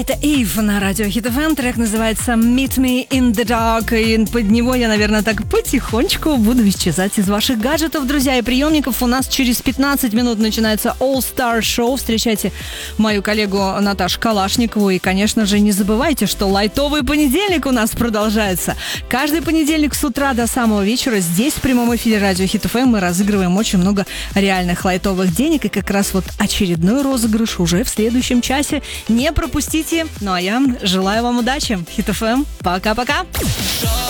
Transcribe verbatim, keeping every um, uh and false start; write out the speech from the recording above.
Это Ив на радио Хит эф эм. Трек называется Meet Me in the Dark. И под него я, наверное, так потихонечку буду исчезать из ваших гаджетов, друзья, и приемников. У нас через пятнадцать минут начинается All Star Show. Встречайте мою коллегу Наташу Калашникову. И, конечно же, не забывайте, что лайтовый понедельник у нас продолжается. Каждый понедельник с утра до самого вечера здесь, в прямом эфире радио Хит эф эм, мы разыгрываем очень много реальных лайтовых денег. И как раз вот очередной розыгрыш уже в следующем часе. Не пропустите. Ну а я желаю вам удачи. Хит эф эм. Пока-пока.